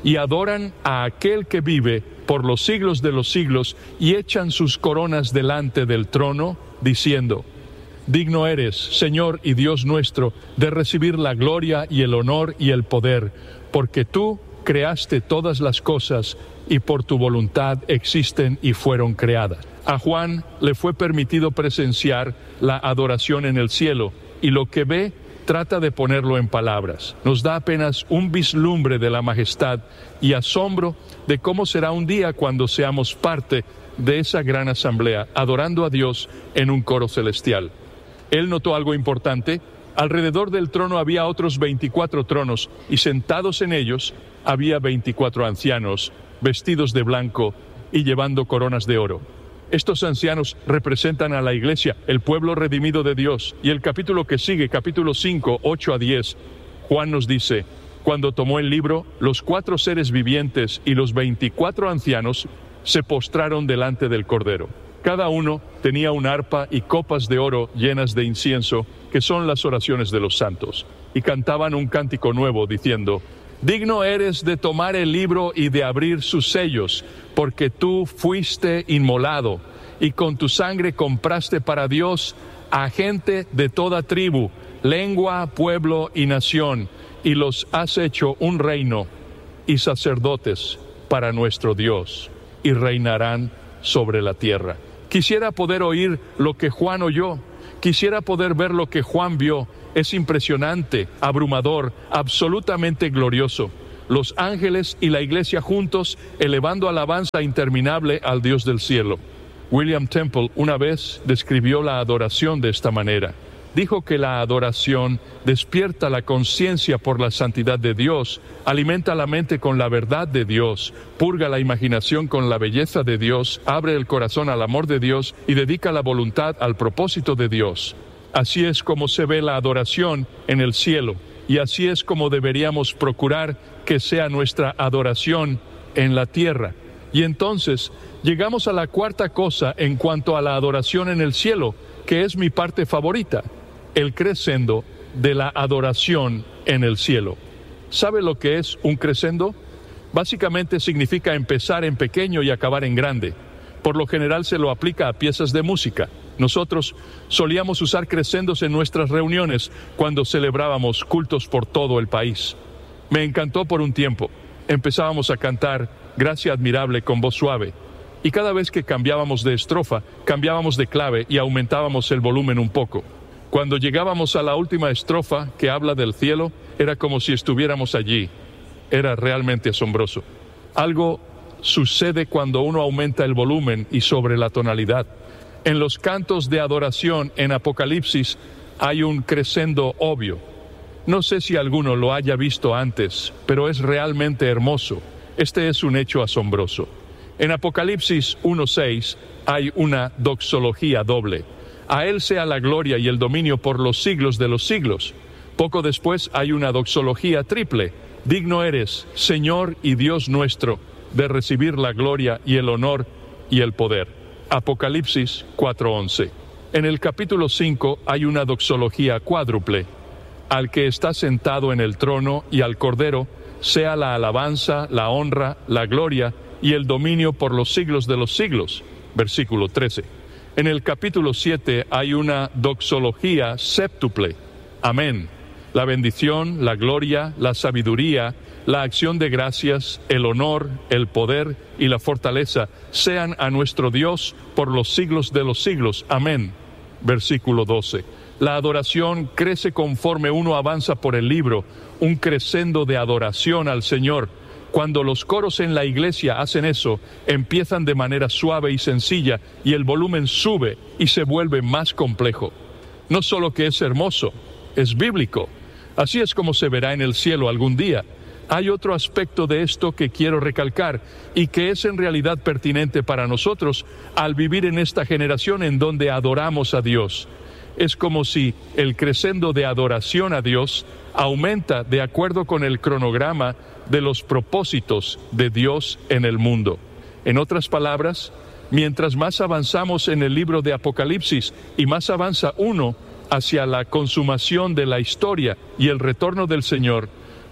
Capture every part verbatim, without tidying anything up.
y adoran a aquel que vive por los siglos de los siglos y echan sus coronas delante del trono, diciendo: digno eres, Señor y Dios nuestro, de recibir la gloria y el honor y el poder, porque tú creaste todas las cosas y por tu voluntad existen y fueron creadas. A Juan le fue permitido presenciar la adoración en el cielo, y lo que ve trata de ponerlo en palabras. Nos da apenas un vislumbre de la majestad y asombro de cómo será un día cuando seamos parte de esa gran asamblea, adorando a Dios en un coro celestial. Él notó algo importante. Alrededor del trono había otros veinticuatro tronos, y sentados en ellos había veinticuatro ancianos, vestidos de blanco y llevando coronas de oro. Estos ancianos representan a la iglesia, el pueblo redimido de Dios. Y el capítulo que sigue, capítulo cinco, ocho a diez, Juan nos dice: cuando tomó el libro, los cuatro seres vivientes y los veinticuatro ancianos se postraron delante del Cordero. Cada uno tenía un arpa y copas de oro llenas de incienso, que son las oraciones de los santos, y cantaban un cántico nuevo, diciendo: digno eres de tomar el libro y de abrir sus sellos, porque tú fuiste inmolado, y con tu sangre compraste para Dios a gente de toda tribu, lengua, pueblo y nación, y los has hecho un reino y sacerdotes para nuestro Dios, y reinarán sobre la tierra. Quisiera poder oír lo que Juan oyó, quisiera poder ver lo que Juan vio. Es impresionante, abrumador, absolutamente glorioso. Los ángeles y la iglesia juntos elevando alabanza interminable al Dios del cielo. William Temple una vez describió la adoración de esta manera. Dijo que la adoración despierta la conciencia por la santidad de Dios, alimenta la mente con la verdad de Dios, purga la imaginación con la belleza de Dios, abre el corazón al amor de Dios y dedica la voluntad al propósito de Dios. Así es como se ve la adoración en el cielo, y así es como deberíamos procurar que sea nuestra adoración en la tierra. Y entonces llegamos a la cuarta cosa en cuanto a la adoración en el cielo, que es mi parte favorita: el crescendo de la adoración en el cielo. ¿Sabe lo que es un crescendo? Básicamente significa empezar en pequeño y acabar en grande. Por lo general se lo aplica a piezas de música. Nosotros solíamos usar crescendos en nuestras reuniones cuando celebrábamos cultos por todo el país. Me encantó por un tiempo. Empezábamos a cantar Gracia admirable con voz suave, y cada vez que cambiábamos de estrofa, cambiábamos de clave y aumentábamos el volumen un poco. Cuando llegábamos a la última estrofa, que habla del cielo, era como si estuviéramos allí. Era realmente asombroso. Algo sucede cuando uno aumenta el volumen y sobre la tonalidad. En los cantos de adoración en Apocalipsis hay un crescendo obvio. No sé si alguno lo haya visto antes, pero es realmente hermoso. Este es un hecho asombroso. En Apocalipsis uno seis hay una doxología doble. A Él sea la gloria y el dominio por los siglos de los siglos. Poco después hay una doxología triple. Digno eres, Señor y Dios nuestro, de recibir la gloria y el honor y el poder. Apocalipsis cuatro once. En el capítulo cinco hay una doxología cuádruple. Al que está sentado en el trono y al Cordero sea la alabanza, la honra, la gloria y el dominio por los siglos de los siglos. Versículo trece. En el capítulo siete hay una doxología séptuple. Amén. La bendición, la gloria, la sabiduría, la acción de gracias, el honor, el poder y la fortaleza sean a nuestro Dios por los siglos de los siglos. Amén. Versículo doce. La adoración crece conforme uno avanza por el libro, un crescendo de adoración al Señor. Cuando los coros en la iglesia hacen eso, empiezan de manera suave y sencilla, y el volumen sube y se vuelve más complejo. No solo que es hermoso, es bíblico. Así es como se verá en el cielo algún día. Hay otro aspecto de esto que quiero recalcar y que es en realidad pertinente para nosotros al vivir en esta generación en donde adoramos a Dios. Es como si el crescendo de adoración a Dios aumenta de acuerdo con el cronograma de los propósitos de Dios en el mundo. En otras palabras, mientras más avanzamos en el libro de Apocalipsis y más avanza uno hacia la consumación de la historia y el retorno del Señor,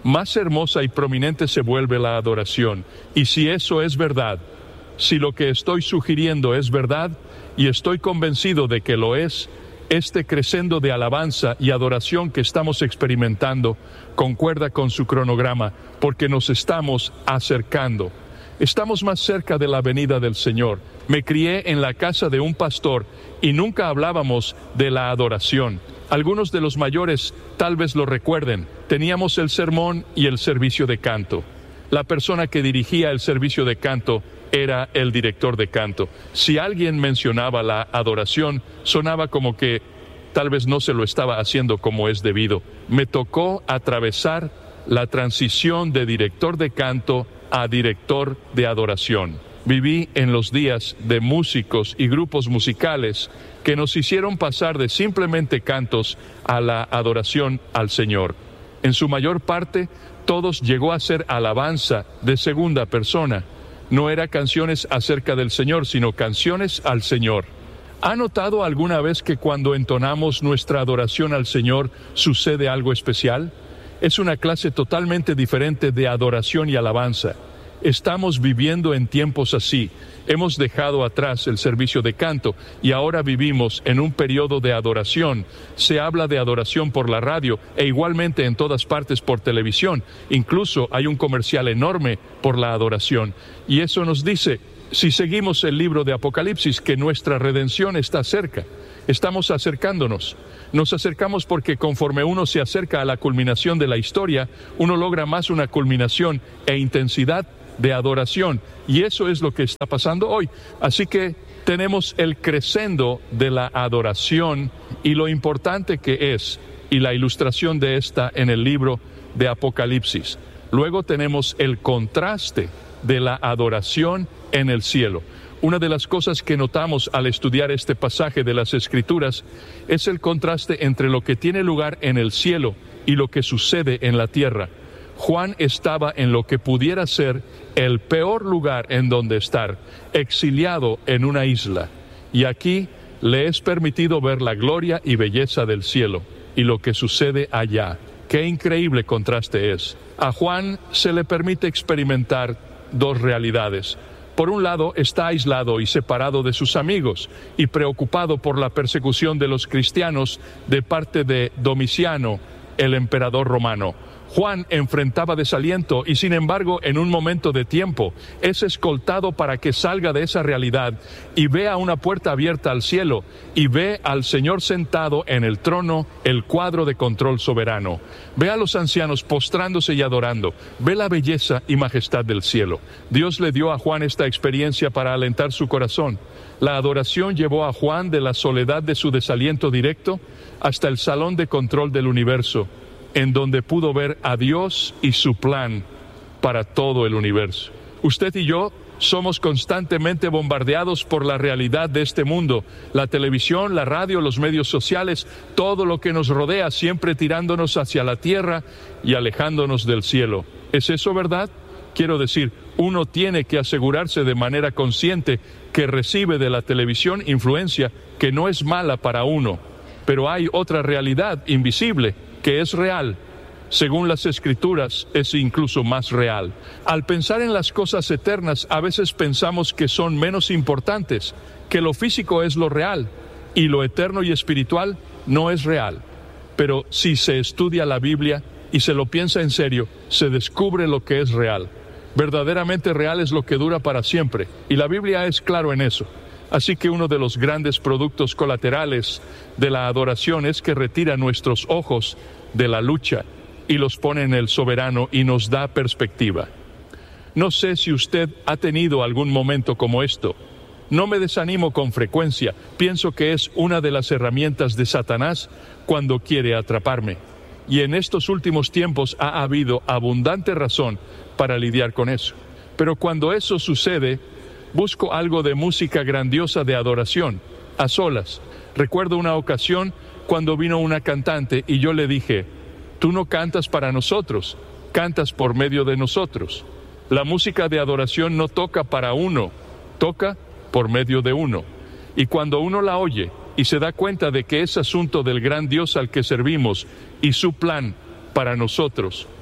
más hermosa y prominente se vuelve la adoración. Y si eso es verdad, si lo que estoy sugiriendo es verdad, y estoy convencido de que lo es, este crescendo de alabanza y adoración que estamos experimentando concuerda con su cronograma, porque nos estamos acercando. Estamos más cerca de la venida del Señor. Me crié en la casa de un pastor y nunca hablábamos de la adoración. Algunos de los mayores tal vez lo recuerden. Teníamos el sermón y el servicio de canto. La persona que dirigía el servicio de canto era el director de canto. Si alguien mencionaba la adoración, sonaba como que tal vez no se lo estaba haciendo como es debido. Me tocó atravesar la transición de director de canto a director de adoración. Viví en los días de músicos y grupos musicales que nos hicieron pasar de simplemente cantos a la adoración al Señor. En su mayor parte, todos llegó a ser alabanza de segunda persona. No eran canciones acerca del Señor, sino canciones al Señor. ¿Ha notado alguna vez que cuando entonamos nuestra adoración al Señor sucede algo especial? Es una clase totalmente diferente de adoración y alabanza. Estamos viviendo en tiempos así. Hemos dejado atrás el servicio de canto y ahora vivimos en un periodo de adoración. Se habla de adoración por la radio e igualmente en todas partes por televisión. Incluso hay un comercial enorme por la adoración. Y eso nos dice, si seguimos el libro de Apocalipsis, que nuestra redención está cerca. Estamos acercándonos. Nos acercamos porque conforme uno se acerca a la culminación de la historia, uno logra más una culminación e intensidad de adoración, y eso es lo que está pasando hoy. Así que tenemos el crescendo de la adoración y lo importante que es, y la ilustración de esta en el libro de Apocalipsis. Luego tenemos el contraste de la adoración en el cielo. Una de las cosas que notamos al estudiar este pasaje de las Escrituras es el contraste entre lo que tiene lugar en el cielo y lo que sucede en la tierra. Juan estaba en lo que pudiera ser el peor lugar en donde estar, exiliado en una isla. Y aquí le es permitido ver la gloria y belleza del cielo y lo que sucede allá. ¡Qué increíble contraste es! A Juan se le permite experimentar dos realidades. Por un lado, está aislado y separado de sus amigos y preocupado por la persecución de los cristianos de parte de Domiciano, el emperador romano. Juan enfrentaba desaliento y sin embargo en un momento de tiempo es escoltado para que salga de esa realidad y vea una puerta abierta al cielo y ve al Señor sentado en el trono, el cuadro de control soberano. Ve a los ancianos postrándose y adorando. Ve la belleza y majestad del cielo. Dios le dio a Juan esta experiencia para alentar su corazón. La adoración llevó a Juan de la soledad de su desaliento directo hasta el salón de control del universo, en donde pudo ver a Dios y su plan para todo el universo. Usted y yo somos constantemente bombardeados por la realidad de este mundo, la televisión, la radio, los medios sociales, todo lo que nos rodea, siempre tirándonos hacia la tierra y alejándonos del cielo. ¿Es eso verdad? Quiero decir, uno tiene que asegurarse de manera consciente que recibe de la televisión influencia que no es mala para uno, pero hay otra realidad invisible que es real. Según las Escrituras, es incluso más real. Al pensar en las cosas eternas, a veces pensamos que son menos importantes, que lo físico es lo real, y lo eterno y espiritual no es real. Pero si se estudia la Biblia y se lo piensa en serio, se descubre lo que es real. Verdaderamente real es lo que dura para siempre, y la Biblia es claro en eso. Así que uno de los grandes productos colaterales de la adoración es que retira nuestros ojos de la lucha y los pone en el soberano y nos da perspectiva. No sé si usted ha tenido algún momento como esto. No me desanimo con frecuencia. Pienso que es una de las herramientas de Satanás cuando quiere atraparme. Y en estos últimos tiempos ha habido abundante razón para lidiar con eso. Pero cuando eso sucede, busco algo de música grandiosa de adoración, a solas. Recuerdo una ocasión cuando vino una cantante y yo le dije, tú no cantas para nosotros, cantas por medio de nosotros. La música de adoración no toca para uno, toca por medio de uno. Y cuando uno la oye y se da cuenta de que es asunto del gran Dios al que servimos y su plan para nosotros,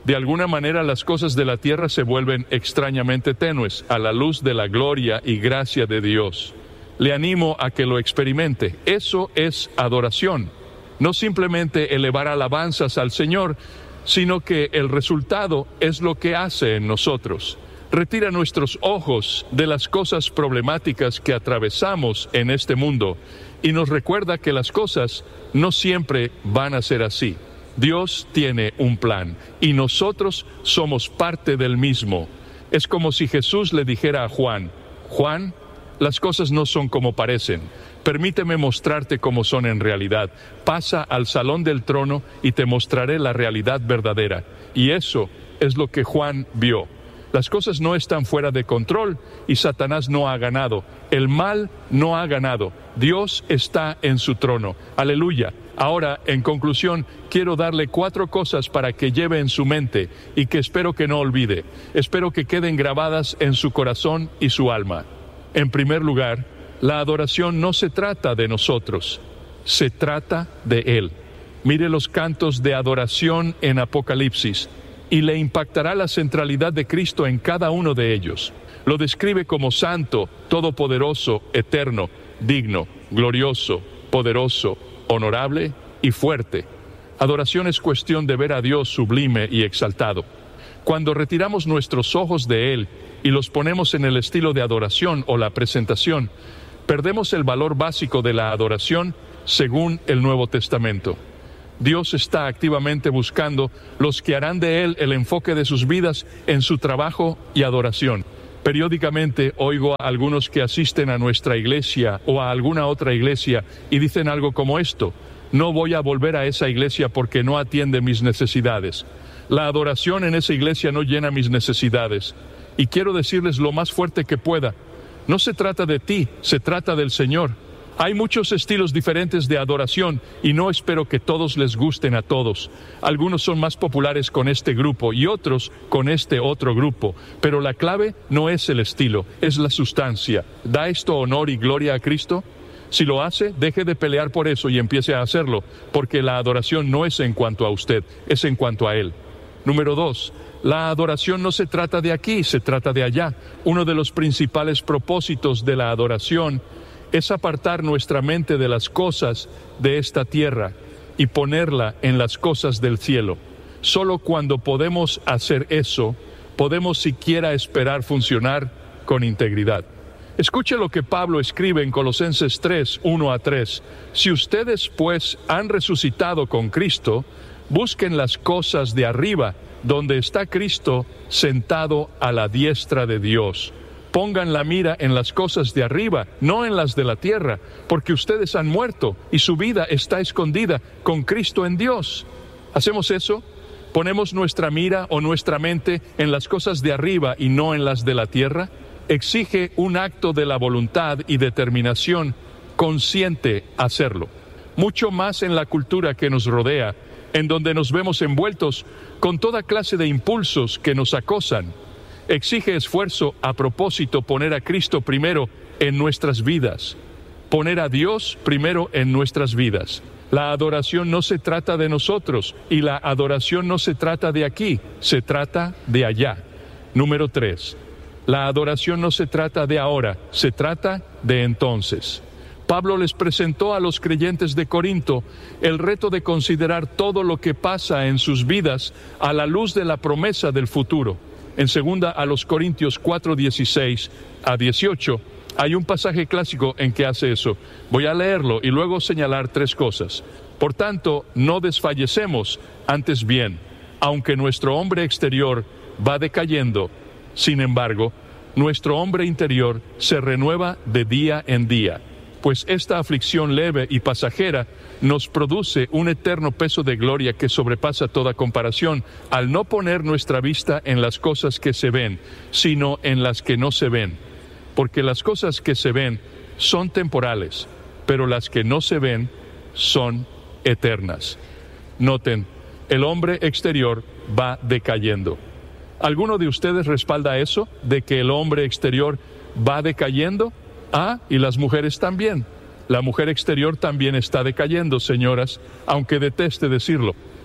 De alguna manera las cosas de la tierra se vuelven extrañamente tenues a la luz de la gloria y gracia de Dios. Le animo a que lo experimente. Eso es adoración. No simplemente elevar alabanzas al Señor, sino que el resultado es lo que hace en nosotros. Retira nuestros ojos de las cosas problemáticas que atravesamos en este mundo y nos recuerda que las cosas no siempre van a ser así. Dios tiene un plan y nosotros somos parte del mismo. Es como si Jesús le dijera a Juan: Juan, las cosas no son como parecen. Permíteme mostrarte cómo son en realidad. Pasa al salón del trono y te mostraré la realidad verdadera. Y eso es lo que Juan vio. Las cosas no están fuera de control y Satanás no ha ganado. El mal no ha ganado. Dios está en su trono. Aleluya. Ahora, en conclusión, quiero darle cuatro cosas para que lleve en su mente y que espero que no olvide. Espero que queden grabadas en su corazón y su alma. En primer lugar, la adoración no se trata de nosotros, se trata de Él. Mire los cantos de adoración en Apocalipsis y le impactará la centralidad de Cristo en cada uno de ellos. Lo describe como santo, todopoderoso, eterno, digno, glorioso, poderoso, honorable y fuerte. Adoración es cuestión de ver a Dios sublime y exaltado. Cuando retiramos nuestros ojos de Él y los ponemos en el estilo de adoración o la presentación, perdemos el valor básico de la adoración según el Nuevo Testamento. Dios está activamente buscando los que harán de Él el enfoque de sus vidas en su trabajo y adoración. Periódicamente oigo a algunos que asisten a nuestra iglesia o a alguna otra iglesia y dicen algo como esto: no voy a volver a esa iglesia porque no atiende mis necesidades. La adoración en esa iglesia no llena mis necesidades. Y quiero decirles lo más fuerte que pueda: no se trata de ti, se trata del Señor. Hay muchos estilos diferentes de adoración y no espero que todos les gusten a todos. Algunos son más populares con este grupo y otros con este otro grupo. Pero la clave no es el estilo, es la sustancia. ¿Da esto honor y gloria a Cristo? Si lo hace, deje de pelear por eso y empiece a hacerlo, porque la adoración no es en cuanto a usted, es en cuanto a Él. Número dos, la adoración no se trata de aquí, se trata de allá. Uno de los principales propósitos de la adoración es apartar nuestra mente de las cosas de esta tierra y ponerla en las cosas del cielo. Solo cuando podemos hacer eso, podemos siquiera esperar funcionar con integridad. Escuche lo que Pablo escribe en Colosenses tres, uno a tres. Si ustedes, pues, han resucitado con Cristo, busquen las cosas de arriba, donde está Cristo sentado a la diestra de Dios. Pongan la mira en las cosas de arriba, no en las de la tierra, porque ustedes han muerto y su vida está escondida con Cristo en Dios. ¿Hacemos eso? ¿Ponemos nuestra mira o nuestra mente en las cosas de arriba y no en las de la tierra? Exige un acto de la voluntad y determinación consciente hacerlo. Mucho más en la cultura que nos rodea, en donde nos vemos envueltos con toda clase de impulsos que nos acosan. Exige esfuerzo a propósito poner a Cristo primero en nuestras vidas, poner a Dios primero en nuestras vidas. La adoración no se trata de nosotros y la adoración no se trata de aquí, se trata de allá. Número tres, la adoración no se trata de ahora, se trata de entonces. Pablo les presentó a los creyentes de Corinto el reto de considerar todo lo que pasa en sus vidas a la luz de la promesa del futuro. En segunda a los Corintios cuatro, dieciséis a dieciocho, hay un pasaje clásico en que hace eso. Voy a leerlo y luego señalar tres cosas. Por tanto, no desfallecemos, antes bien, aunque nuestro hombre exterior va decayendo, sin embargo, nuestro hombre interior se renueva de día en día. Pues esta aflicción leve y pasajera nos produce un eterno peso de gloria que sobrepasa toda comparación, al no poner nuestra vista en las cosas que se ven, sino en las que no se ven. Porque las cosas que se ven son temporales, pero las que no se ven son eternas. Noten, el hombre exterior va decayendo. ¿Alguno de ustedes respalda eso, de que el hombre exterior va decayendo? Ah, y las mujeres también. La mujer exterior también está decayendo, señoras, aunque deteste decirlo.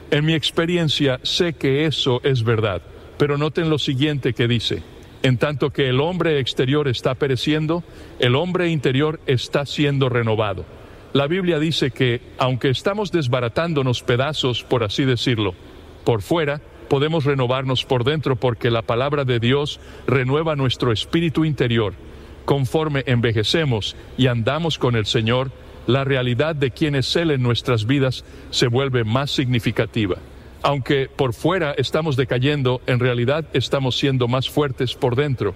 En mi experiencia sé que eso es verdad, pero noten lo siguiente que dice: en tanto que el hombre exterior está pereciendo, el hombre interior está siendo renovado. La Biblia dice que, aunque estamos desbaratándonos pedazos, por así decirlo, por fuera, podemos renovarnos por dentro, porque la palabra de Dios renueva nuestro espíritu interior. Conforme envejecemos y andamos con el Señor, la realidad de quién es Él en nuestras vidas se vuelve más significativa. Aunque por fuera estamos decayendo, en realidad estamos siendo más fuertes por dentro.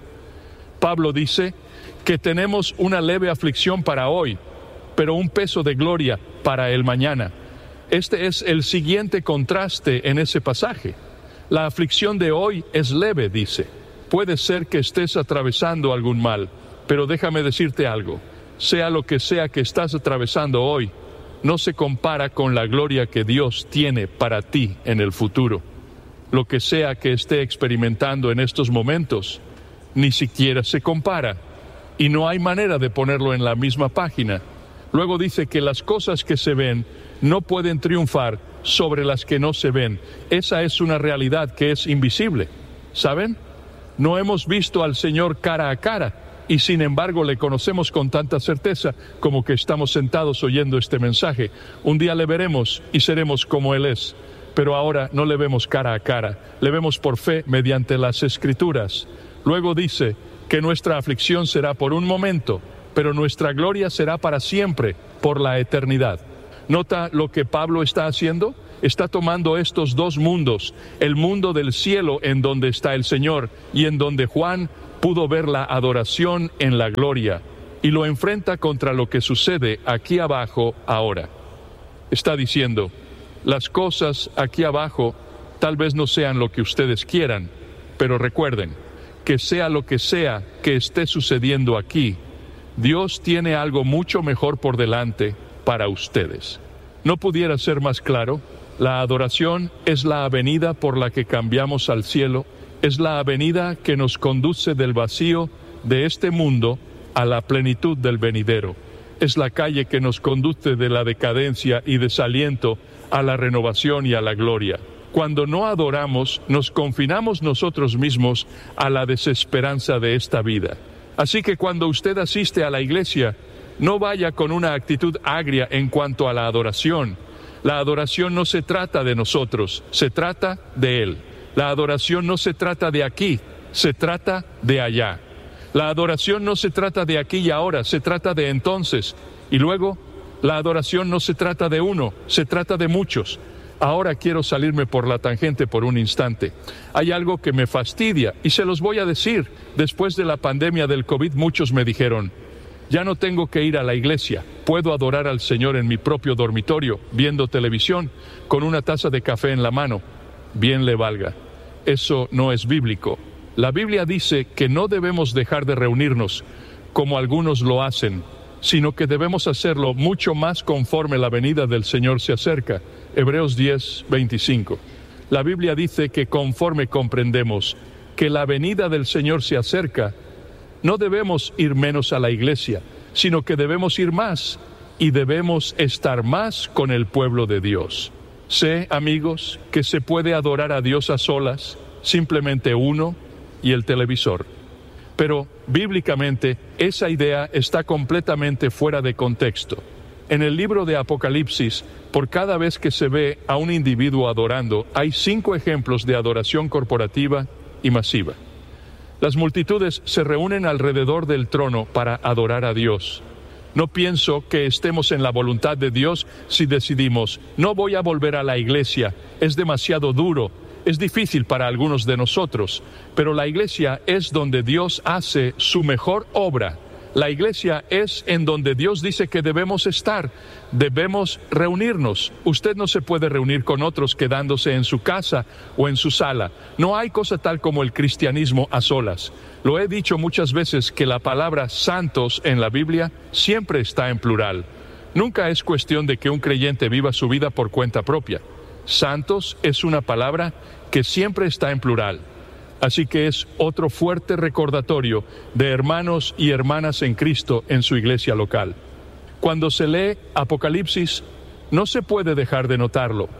Pablo dice que tenemos una leve aflicción para hoy, pero un peso de gloria para el mañana. Este es el siguiente contraste en ese pasaje. La aflicción de hoy es leve, dice. Puede ser que estés atravesando algún mal, pero déjame decirte algo. Sea lo que sea que estás atravesando hoy, no se compara con la gloria que Dios tiene para ti en el futuro. Lo que sea que esté experimentando en estos momentos, ni siquiera se compara, y no hay manera de ponerlo en la misma página. Luego dice que las cosas que se ven no pueden triunfar sobre las que no se ven. Esa es una realidad que es invisible. ¿Saben? No hemos visto al Señor cara a cara, y sin embargo le conocemos con tanta certeza como que estamos sentados oyendo este mensaje. Un día le veremos y seremos como Él es, pero ahora no le vemos cara a cara, le vemos por fe mediante las Escrituras. Luego dice que nuestra aflicción será por un momento, pero nuestra gloria será para siempre, por la eternidad. ¿Nota lo que Pablo está haciendo? Está tomando estos dos mundos, el mundo del cielo en donde está el Señor y en donde Juan pudo ver la adoración en la gloria, y lo enfrenta contra lo que sucede aquí abajo ahora. Está diciendo, las cosas aquí abajo tal vez no sean lo que ustedes quieran, pero recuerden, que sea lo que sea que esté sucediendo aquí, Dios tiene algo mucho mejor por delante para ustedes. ¿No pudiera ser más claro? La adoración es la avenida por la que cambiamos al cielo, es la avenida que nos conduce del vacío de este mundo a la plenitud del venidero. Es la calle que nos conduce de la decadencia y desaliento a la renovación y a la gloria. Cuando no adoramos, nos confinamos nosotros mismos a la desesperanza de esta vida. Así que cuando usted asiste a la iglesia, no vaya con una actitud agria en cuanto a la adoración. La adoración no se trata de nosotros, se trata de Él. La adoración no se trata de aquí, se trata de allá. La adoración no se trata de aquí y ahora, se trata de entonces. Y luego, la adoración no se trata de uno, se trata de muchos. Ahora quiero salirme por la tangente por un instante. Hay algo que me fastidia y se los voy a decir. Después de la pandemia del COVID, muchos me dijeron, ya no tengo que ir a la iglesia, puedo adorar al Señor en mi propio dormitorio, viendo televisión, con una taza de café en la mano. Bien le valga. Eso no es bíblico. La Biblia dice que no debemos dejar de reunirnos, como algunos lo hacen, sino que debemos hacerlo mucho más conforme la venida del Señor se acerca. Hebreos diez, veinticinco. La Biblia dice que conforme comprendemos que la venida del Señor se acerca, no debemos ir menos a la iglesia, sino que debemos ir más y debemos estar más con el pueblo de Dios. Sé, amigos, que se puede adorar a Dios a solas, simplemente uno y el televisor. Pero, bíblicamente, esa idea está completamente fuera de contexto. En el libro de Apocalipsis, por cada vez que se ve a un individuo adorando, hay cinco ejemplos de adoración corporativa y masiva. Las multitudes se reúnen alrededor del trono para adorar a Dios. No pienso que estemos en la voluntad de Dios si decidimos, no voy a volver a la iglesia, es demasiado duro, es difícil para algunos de nosotros, pero la iglesia es donde Dios hace su mejor obra. La iglesia es en donde Dios dice que debemos estar, debemos reunirnos. Usted no se puede reunir con otros quedándose en su casa o en su sala. No hay cosa tal como el cristianismo a solas. Lo he dicho muchas veces que la palabra santos en la Biblia siempre está en plural. Nunca es cuestión de que un creyente viva su vida por cuenta propia. Santos es una palabra que siempre está en plural. Así que es otro fuerte recordatorio de hermanos y hermanas en Cristo en su iglesia local. Cuando se lee Apocalipsis, no se puede dejar de notarlo.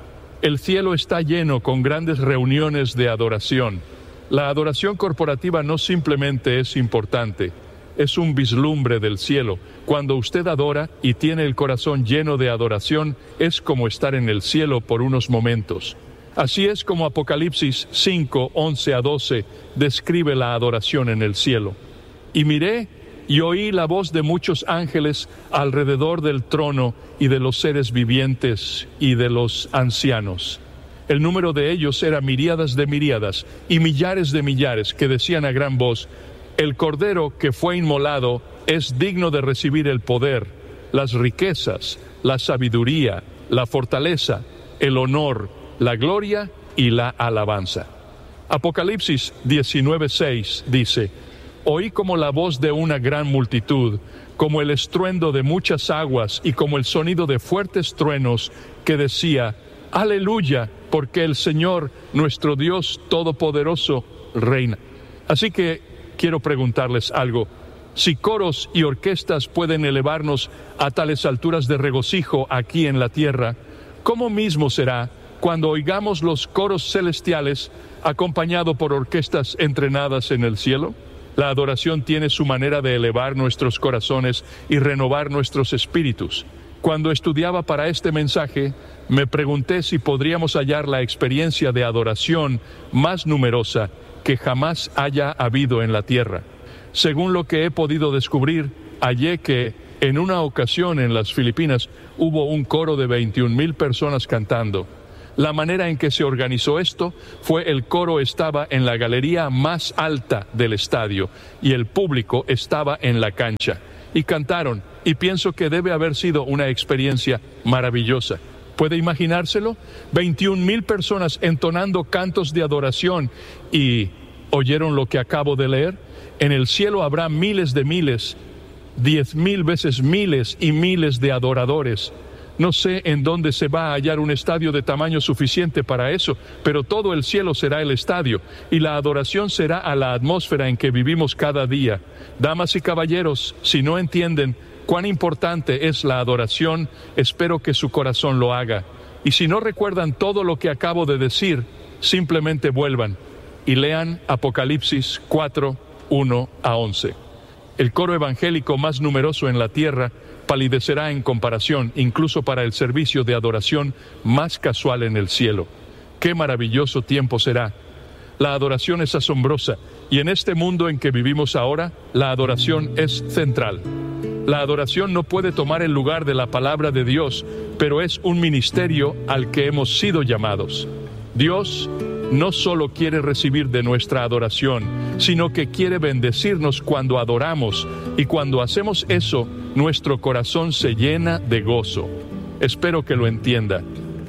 El cielo está lleno con grandes reuniones de adoración. La adoración corporativa no simplemente es importante, es un vislumbre del cielo. Cuando usted adora y tiene el corazón lleno de adoración, es como estar en el cielo por unos momentos. Así es como Apocalipsis cinco, once a doce describe la adoración en el cielo. Y miré y oí la voz de muchos ángeles alrededor del trono y de los seres vivientes y de los ancianos. El número de ellos era miríadas de miríadas y millares de millares, que decían a gran voz: el Cordero que fue inmolado es digno de recibir el poder, las riquezas, la sabiduría, la fortaleza, el honor, la gloria y la alabanza. Apocalipsis diecinueve seis dice: oí como la voz de una gran multitud, como el estruendo de muchas aguas y como el sonido de fuertes truenos, que decía: aleluya, porque el Señor, nuestro Dios Todopoderoso, reina. Así que quiero preguntarles algo. Si coros y orquestas pueden elevarnos a tales alturas de regocijo aquí en la tierra, ¿cómo mismo será cuando oigamos los coros celestiales acompañado por orquestas entrenadas en el cielo? La adoración tiene su manera de elevar nuestros corazones y renovar nuestros espíritus. Cuando estudiaba para este mensaje, me pregunté si podríamos hallar la experiencia de adoración más numerosa que jamás haya habido en la tierra. Según lo que he podido descubrir, hallé que en una ocasión en las Filipinas hubo un coro de veintiún mil personas cantando. La manera en que se organizó esto fue: el coro estaba en la galería más alta del estadio y el público estaba en la cancha. Y cantaron, y pienso que debe haber sido una experiencia maravillosa. ¿Puede imaginárselo? veintiún mil personas entonando cantos de adoración. ¿Y oyeron lo que acabo de leer? En el cielo habrá miles de miles, diez mil veces miles y miles de adoradores. No sé en dónde se va a hallar un estadio de tamaño suficiente para eso, pero todo el cielo será el estadio, y la adoración será a la atmósfera en que vivimos cada día. Damas y caballeros, si no entienden cuán importante es la adoración, espero que su corazón lo haga. Y si no recuerdan todo lo que acabo de decir, simplemente vuelvan y lean Apocalipsis cuatro, uno a once. El coro evangélico más numeroso en la tierra palidecerá en comparación, incluso para el servicio de adoración más casual en el cielo. ¡Qué maravilloso tiempo será! La adoración es asombrosa, y en este mundo en que vivimos ahora, la adoración es central. La adoración no puede tomar el lugar de la palabra de Dios, pero es un ministerio al que hemos sido llamados. Dios no solo quiere recibir de nuestra adoración, sino que quiere bendecirnos cuando adoramos, y cuando hacemos eso, nuestro corazón se llena de gozo. Espero que lo entienda.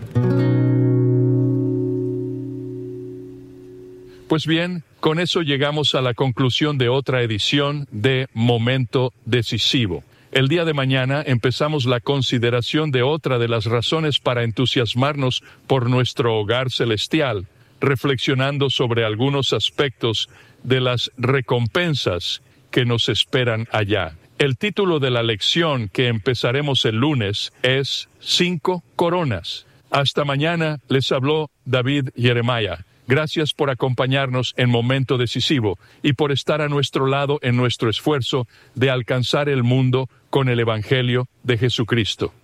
Pues bien, con eso llegamos a la conclusión de otra edición de Momento Decisivo. El día de mañana empezamos la consideración de otra de las razones para entusiasmarnos por nuestro hogar celestial, reflexionando sobre algunos aspectos de las recompensas que nos esperan allá. El título de la lección que empezaremos el lunes es Cinco Coronas. Hasta mañana, les habló David Jeremiah. Gracias por acompañarnos en Momento Decisivo y por estar a nuestro lado en nuestro esfuerzo de alcanzar el mundo con el Evangelio de Jesucristo.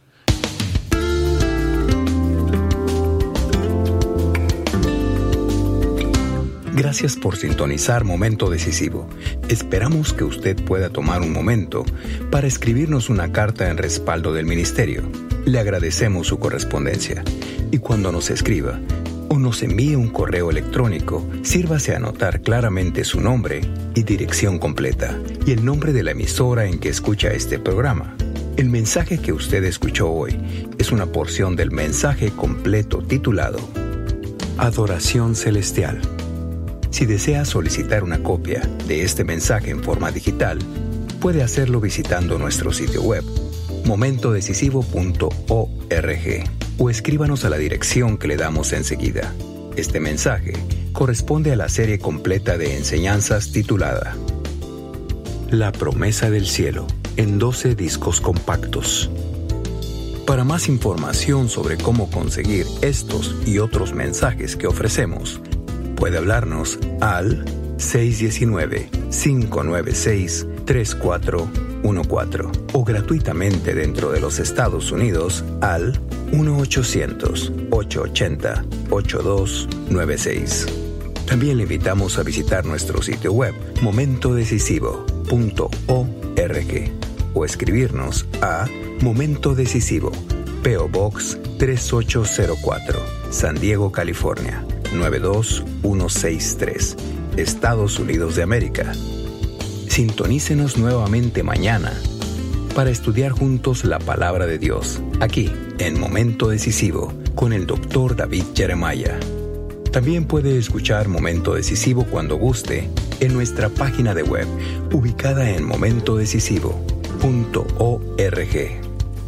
Gracias por sintonizar Momento Decisivo. Esperamos que usted pueda tomar un momento para escribirnos una carta en respaldo del ministerio. Le agradecemos su correspondencia. Y cuando nos escriba o nos envíe un correo electrónico, sírvase a anotar claramente su nombre y dirección completa y el nombre de la emisora en que escucha este programa. El mensaje que usted escuchó hoy es una porción del mensaje completo titulado Adoración Celestial. Si desea solicitar una copia de este mensaje en forma digital, puede hacerlo visitando nuestro sitio web, momento decisivo punto org, o escríbanos a la dirección que le damos enseguida. Este mensaje corresponde a la serie completa de enseñanzas titulada La Promesa del Cielo, en doce discos compactos. Para más información sobre cómo conseguir estos y otros mensajes que ofrecemos, puede hablarnos al seis uno nueve, cinco nueve seis, tres cuatro uno cuatro o gratuitamente dentro de los Estados Unidos al uno ochocientos, ochocientos ochenta, ochenta y dos noventa y seis. También le invitamos a visitar nuestro sitio web momento decisivo punto org o escribirnos a Momento Decisivo, P O Box tres ocho cero cuatro, San Diego, California nueve dos uno seis tres, Estados Unidos de América. Sintonícenos nuevamente mañana para estudiar juntos la palabra de Dios, aquí en Momento Decisivo con el doctor David Jeremiah. También puede escuchar Momento Decisivo cuando guste en nuestra página de web ubicada en momento decisivo punto org.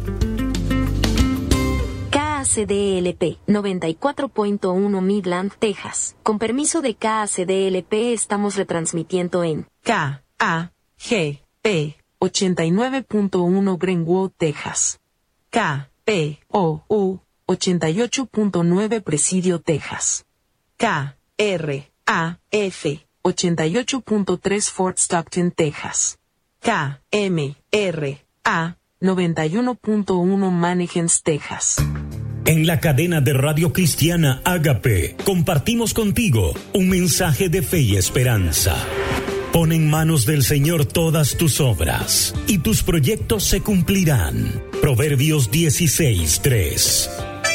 K A C D L P noventa y cuatro punto uno Midland, Texas. Con permiso de K A C D L P estamos retransmitiendo en K A G P ochenta y nueve punto uno Greenwood, Texas. K P O U ochenta y ocho punto nueve Presidio, Texas. K R A F ochenta y ocho punto tres Fort Stockton, Texas. K M R A noventa y uno punto uno Mannequins, Texas. En la cadena de radio cristiana Ágape, compartimos contigo un mensaje de fe y esperanza. Pon en manos del Señor todas tus obras, y tus proyectos se cumplirán. Proverbios dieciséis tres.